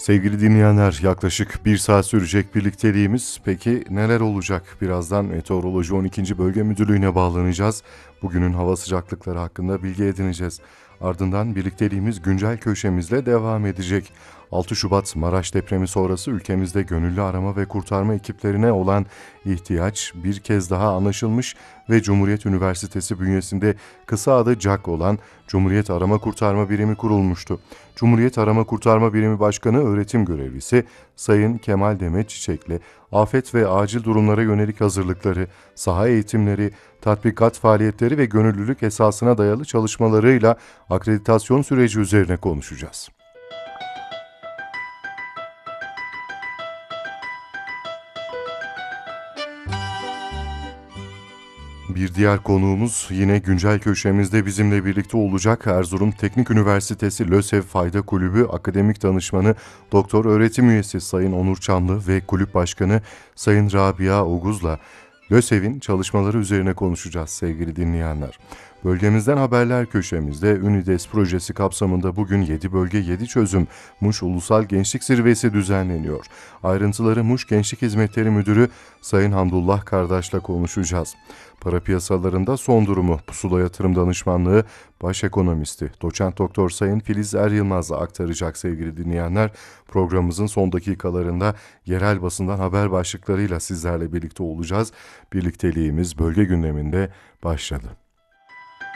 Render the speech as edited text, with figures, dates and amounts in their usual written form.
Sevgili dinleyenler, yaklaşık bir saat sürecek birlikteliğimiz. Peki neler olacak? Birazdan Meteoroloji 12. Bölge Müdürlüğü'ne bağlanacağız. Bugünün hava sıcaklıkları hakkında bilgi edineceğiz. Ardından birlikteliğimiz güncel köşemizle devam edecek. 6 Şubat Maraş depremi sonrası ülkemizde gönüllü arama ve kurtarma ekiplerine olan ihtiyaç bir kez daha anlaşılmış ve Cumhuriyet Üniversitesi bünyesinde kısa adı CAK olan Cumhuriyet Arama Kurtarma Birimi kurulmuştu. Cumhuriyet Arama Kurtarma Birimi Başkanı öğretim görevlisi Sayın Kemal Demet Çiçek'le afet ve acil durumlara yönelik hazırlıkları, saha eğitimleri, tatbikat faaliyetleri ve gönüllülük esasına dayalı çalışmalarıyla akreditasyon süreci üzerine konuşacağız. Bir diğer konuğumuz yine güncel köşemizde bizimle birlikte olacak. Erzurum Teknik Üniversitesi LÖSEV Fayda Kulübü Akademik Danışmanı Doktor Öğretim Üyesi Sayın Onur Çamlı ve Kulüp Başkanı Sayın Rabia Oguz'la LÖSEV'in çalışmaları üzerine konuşacağız sevgili dinleyenler. Bölgemizden haberler köşemizde Ünides projesi kapsamında bugün 7 bölge 7 çözüm Muş Ulusal Gençlik Zirvesi düzenleniyor. Ayrıntıları Muş Gençlik Hizmetleri Müdürü Sayın Hamdullah Kardeş'le konuşacağız. Para piyasalarında son durumu Pusula Yatırım Danışmanlığı Baş Ekonomisti Doçent Doktor Sayın Filiz Er Yılmaz'la aktaracak sevgili dinleyenler. Programımızın son dakikalarında yerel basından haber başlıklarıyla sizlerle birlikte olacağız. Birlikteliğimiz bölge gündeminde başladı.